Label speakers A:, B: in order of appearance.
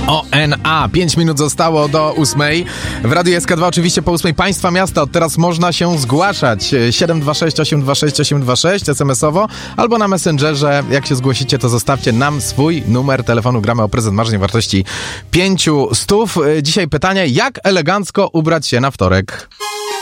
A: ONA. 5 minut zostało do 8. W Radiu SK2 oczywiście po 8 państwa miasta. Od teraz można się zgłaszać. 726 826 826 SMS-owo albo na Messengerze. Jak się zgłosicie, to zostawcie nam swój numer telefonu. Gramy o prezent marzeń wartości 500. Dzisiaj pytanie, jak elegancko ubrać się na wtorek?